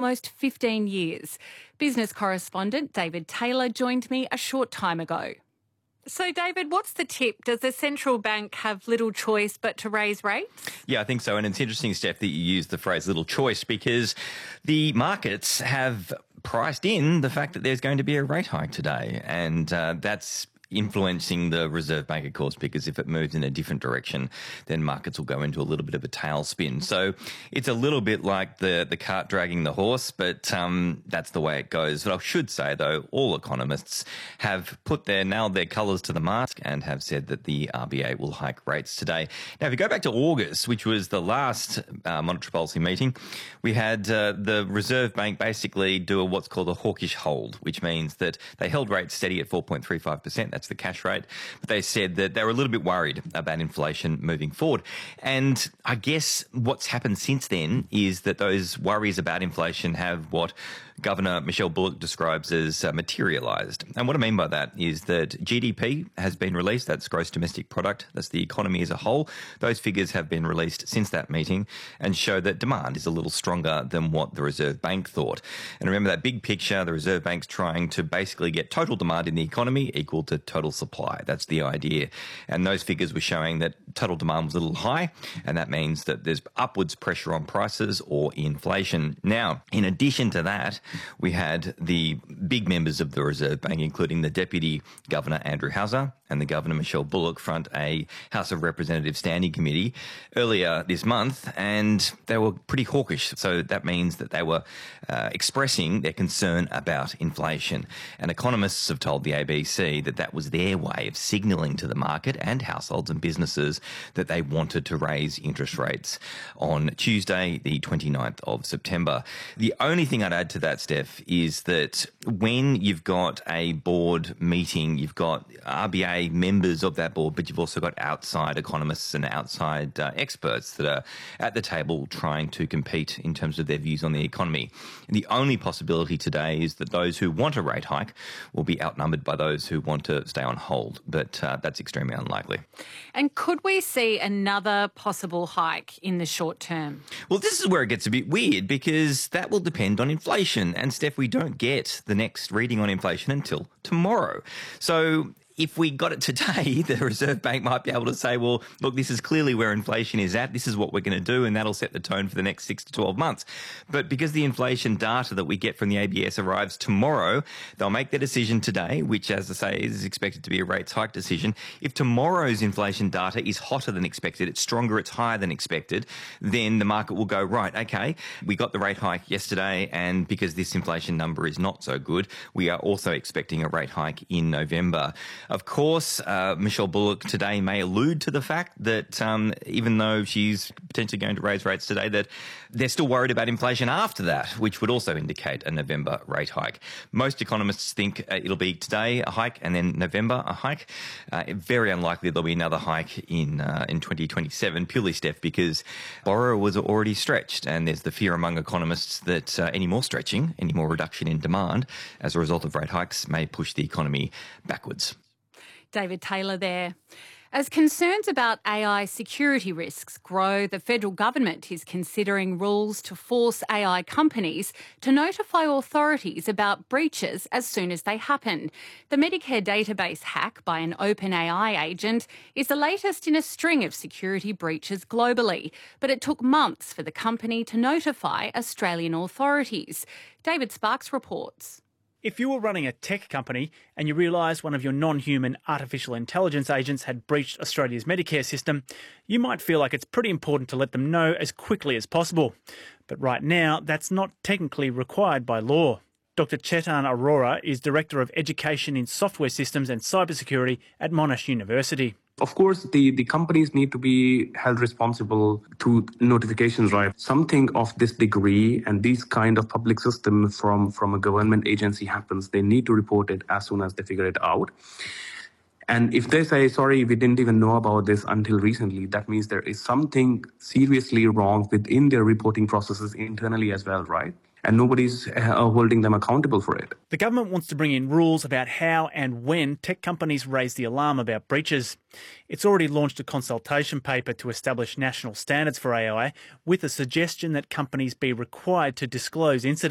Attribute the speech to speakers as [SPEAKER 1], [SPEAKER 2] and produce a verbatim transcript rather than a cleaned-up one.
[SPEAKER 1] almost fifteen years. Business correspondent David Taylor joined me a short time ago. So, David, what's the tip? Does the central bank have little choice but to raise rates?
[SPEAKER 2] Yeah, I think so. And it's interesting, Steph, that you use the phrase little choice because the markets have priced in the fact that there's going to be a rate hike today. And uh, that's influencing the Reserve Bank, of course, because if it moves in a different direction, then markets will go into a little bit of a tailspin. So it's a little bit like the, the cart dragging the horse, but um, that's the way it goes. But I should say, though, all economists have put their nailed their colours to the mast and have said that the R B A will hike rates today. Now, if you go back to August, which was the last uh, monetary policy meeting, we had uh, the Reserve Bank basically do a, what's called a hawkish hold, which means that they held rates steady at four point three five percent. That's the cash rate. But they said that they were a little bit worried about inflation moving forward. And I guess what's happened since then is that those worries about inflation have what Governor Michelle Bullock describes as uh, materialised. And what I mean by that is that G D P has been released. That's gross domestic product. That's the economy as a whole. Those figures have been released since that meeting and show that demand is a little stronger than what the Reserve Bank thought. And remember that big picture, the Reserve Bank's trying to basically get total demand in the economy equal to total supply. That's the idea. And those figures were showing that total demand was a little high, and that means that there's upwards pressure on prices or inflation. Now, in addition to that, we had the big members of the Reserve Bank, including the Deputy Governor Andrew Hauser and the Governor Michelle Bullock, front a House of Representatives Standing Committee earlier this month, and they were pretty hawkish. So that means that they were uh, expressing their concern about inflation. And economists have told the A B C that that was their way of signalling to the market and households and businesses that they wanted to raise interest rates on Tuesday, the twenty-ninth of September. The only thing I'd add to that, Steph, is that when you've got a board meeting, you've got R B A members of that board, but you've also got outside economists and outside uh, experts that are at the table trying to compete in terms of their views on the economy. And the only possibility today is that those who want a rate hike will be outnumbered by those who want to stay on hold, but uh, that's extremely unlikely.
[SPEAKER 1] And could we see another possible hike in the short term?
[SPEAKER 2] Well, this is where it gets a bit weird because that will depend on inflation. And Steph, we don't get the next reading on inflation until tomorrow. So if we got it today, the Reserve Bank might be able to say, well, look, this is clearly where inflation is at. This is what we're going to do, and that'll set the tone for the next six to twelve months. But because the inflation data that we get from the A B S arrives tomorrow, they'll make their decision today, which, as I say, is expected to be a rates hike decision. If tomorrow's inflation data is hotter than expected, it's stronger, it's higher than expected, then the market will go, right, okay, we got the rate hike yesterday, and because this inflation number is not so good, we are also expecting a rate hike in November. Of course, uh, Michelle Bullock today may allude to the fact that um, even though she's potentially going to raise rates today, that they're still worried about inflation after that, which would also indicate a November rate hike. Most economists think uh, it'll be today a hike and then November a hike. Uh, very unlikely there'll be another hike in uh, in twenty twenty-seven, purely, Steph, because borrower was already stretched, and there's the fear among economists that uh, any more stretching, any more reduction in demand as a result of rate hikes may push the economy backwards.
[SPEAKER 1] David Taylor there. As concerns about A I security risks grow, the federal government is considering rules to force A I companies to notify authorities about breaches as soon as they happen. The Medicare database hack by an OpenAI agent is the latest in a string of security breaches globally, but it took months for the company to notify Australian authorities. David Sparks reports.
[SPEAKER 3] If you were running a tech company and you realised one of your non-human artificial intelligence agents had breached Australia's Medicare system, you might feel like it's pretty important to let them know as quickly as possible. But right now, that's not technically required by law. Doctor Chetan Arora is Director of Education in Software Systems and Cybersecurity at Monash University.
[SPEAKER 4] Of course, the, the companies need to be held responsible to notifications, right? Something of this degree and these kind of public system from, from a government agency happens, they need to report it as soon as they figure it out. And if they say, sorry, we didn't even know about this until recently, that means there is something seriously wrong within their reporting processes internally as well, right? And nobody's uh, holding them accountable for it.
[SPEAKER 3] The government wants to bring in rules about how and when tech companies raise the alarm about breaches. It's already launched a consultation paper to establish national standards for A I with a suggestion that companies be required to disclose incidents.